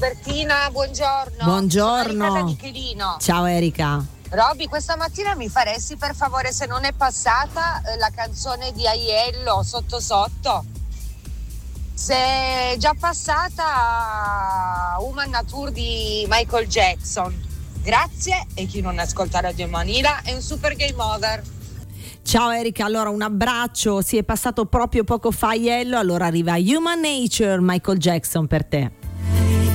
Bertina, buongiorno. Buongiorno. Sono Erika da Michelino. Ciao Erika. Roby, questa mattina mi faresti per favore, se non è passata, la canzone di Aiello, Sotto Sotto? Se è già passata, Human Nature di Michael Jackson. Grazie, e chi non ascolta Radio Manila è un super game over. Ciao Erika, allora un abbraccio, si è passato proprio poco fa Aiello, allora arriva Human Nature, Michael Jackson per te.